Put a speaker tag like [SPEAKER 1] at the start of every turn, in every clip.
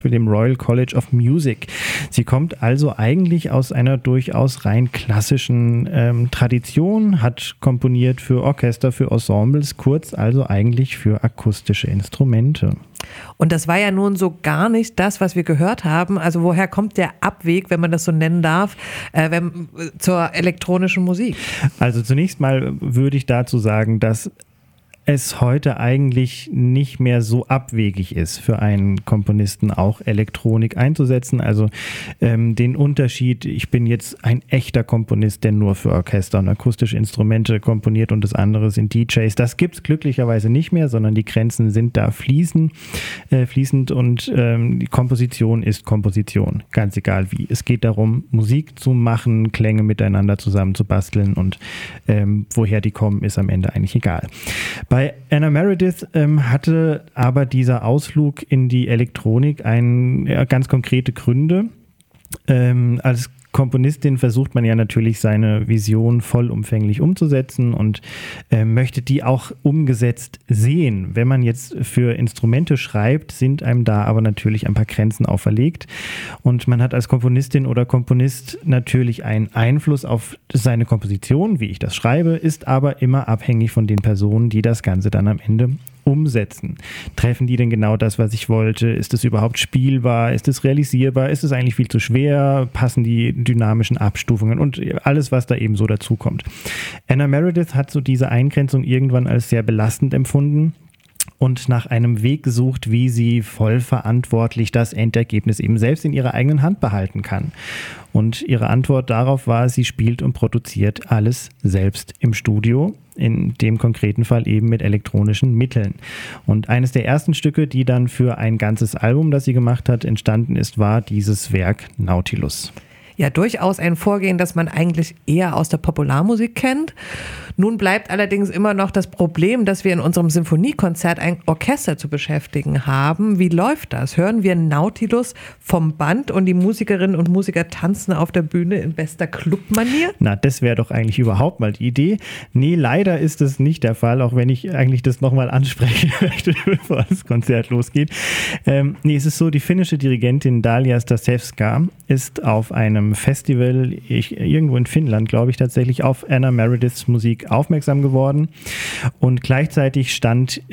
[SPEAKER 1] dem Royal College of Music. Sie kommt also eigentlich aus einer durchaus rein klassischen Tradition, hat komponiert für Orchester, für Ensembles, kurz also eigentlich für akustische Instrumente.
[SPEAKER 2] Und das war ja nun so gar nicht das, was wir gehört haben. Also woher kommt der Abweg, wenn man das so nennen darf, zur elektronischen Musik?
[SPEAKER 1] Also zunächst mal würde ich dazu sagen, dass es heute eigentlich nicht mehr so abwegig ist, für einen Komponisten auch Elektronik einzusetzen. Also den Unterschied, ich bin jetzt ein echter Komponist, der nur für Orchester und akustische Instrumente komponiert und das andere sind DJs. Das gibt es glücklicherweise nicht mehr, sondern die Grenzen sind da fließend und die Komposition ist Komposition, ganz egal wie. Es geht darum, Musik zu machen, Klänge miteinander zusammen zu basteln und woher die kommen, ist am Ende eigentlich egal. Bei Anna Meredith hatte aber dieser Ausflug in die Elektronik ganz konkrete Gründe. Als Komponistin versucht man ja natürlich seine Vision vollumfänglich umzusetzen und möchte die auch umgesetzt sehen. Wenn man jetzt für Instrumente schreibt, sind einem da aber natürlich ein paar Grenzen auferlegt und man hat als Komponistin oder Komponist natürlich einen Einfluss auf seine Komposition, wie ich das schreibe, ist aber immer abhängig von den Personen, die das Ganze dann am Ende umsetzen. Treffen die denn genau das, was ich wollte? Ist es überhaupt spielbar? Ist es realisierbar? Ist es eigentlich viel zu schwer? Passen die dynamischen Abstufungen und alles, was da eben so dazukommt? Anna Meredith hat so diese Eingrenzung irgendwann als sehr belastend empfunden und nach einem Weg gesucht, wie sie vollverantwortlich das Endergebnis eben selbst in ihrer eigenen Hand behalten kann. Und ihre Antwort darauf war, sie spielt und produziert alles selbst im Studio, in dem konkreten Fall eben mit elektronischen Mitteln. Und eines der ersten Stücke, die dann für ein ganzes Album, das sie gemacht hat, entstanden ist, war dieses Werk Nautilus.
[SPEAKER 2] Ja, durchaus ein Vorgehen, das man eigentlich eher aus der Popularmusik kennt. Nun bleibt allerdings immer noch das Problem, dass wir in unserem Sinfoniekonzert ein Orchester zu beschäftigen haben. Wie läuft das? Hören wir Nautilus vom Band und die Musikerinnen und Musiker tanzen auf der Bühne in bester Clubmanier?
[SPEAKER 1] Na, das wäre doch eigentlich überhaupt mal die Idee. Nee, leider ist das nicht der Fall, auch wenn ich eigentlich das nochmal ansprechen möchte, bevor das Konzert losgeht. Es ist so, die finnische Dirigentin Dalia Stasevska ist auf einem Festival, irgendwo in Finnland, glaube ich, tatsächlich auf Anna Merediths Musik aufmerksam geworden und gleichzeitig stand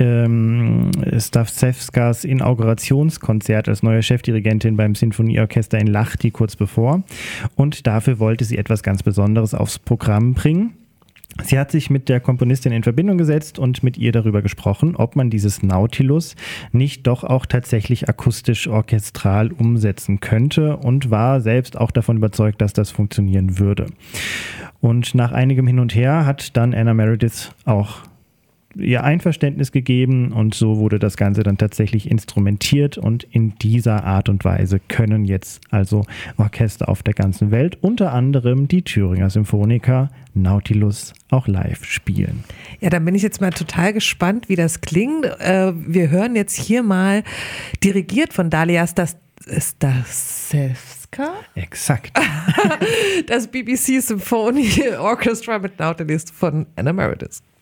[SPEAKER 1] Stasevskas Inaugurationskonzert als neue Chefdirigentin beim Sinfonieorchester in Lahti kurz bevor und dafür wollte sie etwas ganz Besonderes aufs Programm bringen. Sie hat sich mit der Komponistin in Verbindung gesetzt und mit ihr darüber gesprochen, ob man dieses Nautilus nicht doch auch tatsächlich akustisch orchestral umsetzen könnte und war selbst auch davon überzeugt, dass das funktionieren würde. Und nach einigem Hin und Her hat dann Anna Meredith auch ihr Einverständnis gegeben und so wurde das Ganze dann tatsächlich instrumentiert und in dieser Art und Weise können jetzt also Orchester auf der ganzen Welt, unter anderem die Thüringer Symphoniker, Nautilus auch live spielen.
[SPEAKER 2] Ja, dann bin ich jetzt mal total gespannt, wie das klingt. Wir hören jetzt hier mal, dirigiert von Dalia Stasevska?
[SPEAKER 1] Exakt.
[SPEAKER 2] Das BBC Symphony Orchestra mit Nautilus von Anna Meredith.